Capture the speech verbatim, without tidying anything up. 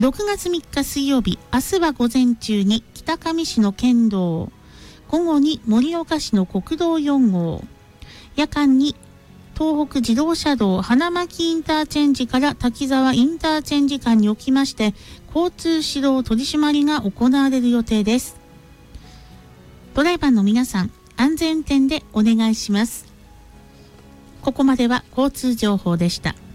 ろくがつみっか水曜日、明日は午前中に北上市の県道、午後に盛岡市の国道よん号、夜間に東北自動車道花巻インターチェンジから滝沢インターチェンジ間におきまして交通指導取り締まりが行われる予定です。ドライバーの皆さん、安全運転でお願いします。ここまでは交通情報でした。